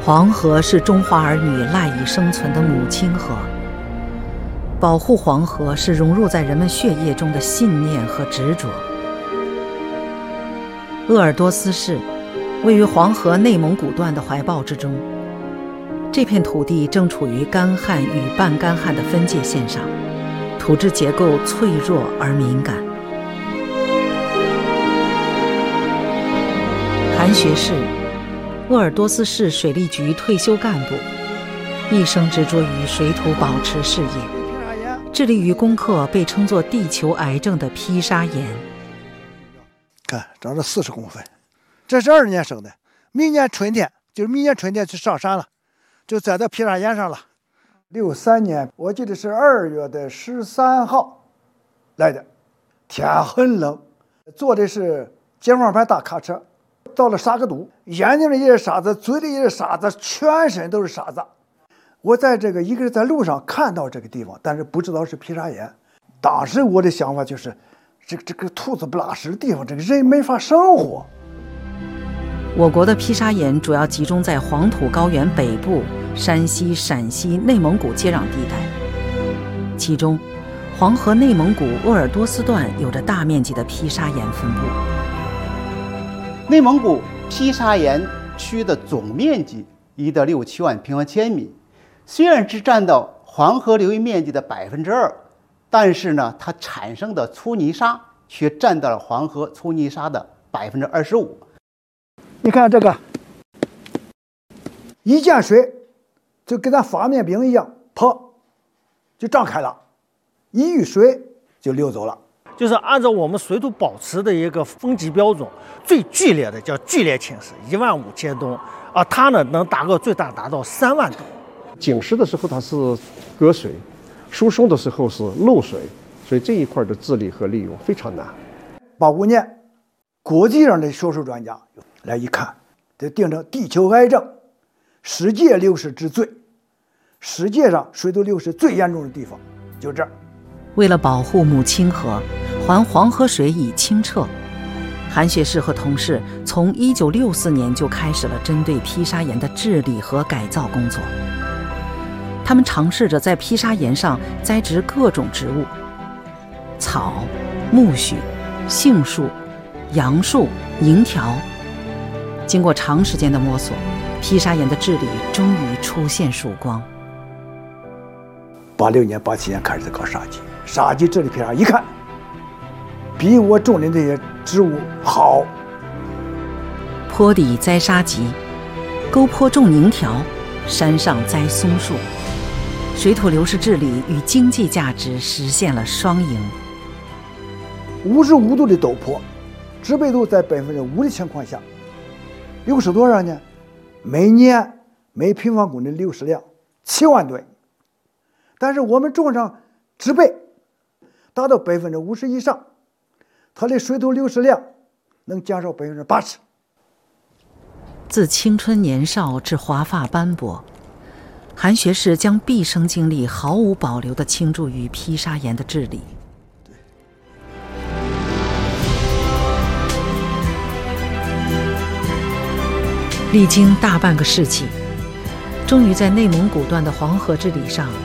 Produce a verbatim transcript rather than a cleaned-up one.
黄河是中华儿女赖以生存的母亲河，保护黄河是融入在人们血液中的信念和执着。鄂尔多斯市位于黄河内蒙古段的怀抱之中，这片土地正处于干旱与半干旱的分界线上，土质结构脆弱而敏感。韩学士，鄂尔多斯市水利局退休干部，一生执着于水土保持事业，致力于攻克被称作地球癌症的披沙岩。 看，长了四十公分，这是二十年生的，明年春天就是明年春天就上山了，就栽到披沙岩上了。六三年，我记得是二月的十三号来的，天很冷，坐的是解放牌大卡车。到了沙格渡，眼睛里也是沙子，嘴里也是沙子，全身都是沙子。我在这个一个人在路上看到这个地方，但是不知道是披沙岩。当时我的想法就是，这个这个兔子不拉屎的地方，这个人没法生活。 我国的披沙岩主要集中在黄土高原北部、山西、陕西、内蒙古接壤地带，其中，黄河内蒙古鄂尔多斯段有着大面积的披沙岩分布。 内蒙古披沙岩区的总面积一点六七万平方千米，虽然只占到黄河流域面积的百分之二，但是呢，它产生的粗泥沙却占到了黄河粗泥沙的百分之二十五。 你看这个，一见水就跟咱发面饼一样，砰，就张开了；一遇水就流走了。 就是按照我们水土保持的一个分级标准，最剧烈的叫剧烈侵蚀，一万五千吨，啊，它呢能达到最大达到三万吨。 紧实的时候它是隔水，疏松的时候是漏水，所以这一块的治理和利用非常难。 八五年，国际上的学术专家来一看，就定成地球癌症，世界流失之最，世界上水土流失最严重的地方就这儿。 为了保护母亲河，还黄河水以清澈，韩学士和同事从一九六四年就开始了针对披沙岩的治理和改造工作。他们尝试着在披沙岩上栽植各种植物，草、苜蓿、杏树、杨树、柠条。经过长时间的摸索，披沙岩的治理终于出现曙光。 八六年、八七年开始搞沙棘，沙棘治理披沙一看，比我种的那些植物好。 坡底栽沙棘，沟坡种柠条，山上栽松树，水土流失治理与经济价值实现了双赢。 五十五度的陡坡，植被度在百分之五的情况下，流失多少呢？每年每平方公里流失量七万吨。但是我们种上植被，达到百分之五十以上，它的水土流失量能减少百分之八十。 自青春年少至华发斑驳，韩学士将毕生精力毫无保留地倾注于披沙岩的治理。历经大半个世纪，终于在内蒙古段的黄河治理上